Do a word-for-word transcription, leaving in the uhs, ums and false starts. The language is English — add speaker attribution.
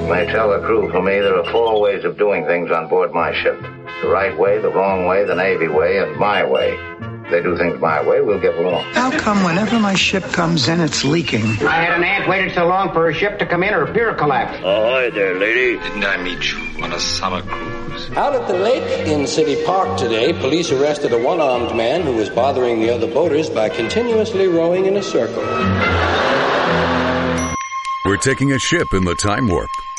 Speaker 1: May tell the crew for me there are four ways of doing things on board my ship. The right way, the wrong way, the Navy way, and my way. If they do things my way, we'll get along.
Speaker 2: How come whenever my ship comes in, it's leaking?
Speaker 3: I had an aunt waited so long for her ship to come in, her pier collapsed.
Speaker 4: Ahoy there, lady.
Speaker 5: Didn't I meet you on a summer cruise?
Speaker 6: Out at the lake in City Park today, police arrested a one-armed man who was bothering the other boaters by continuously rowing in a circle.
Speaker 7: We're taking a ship in the time warp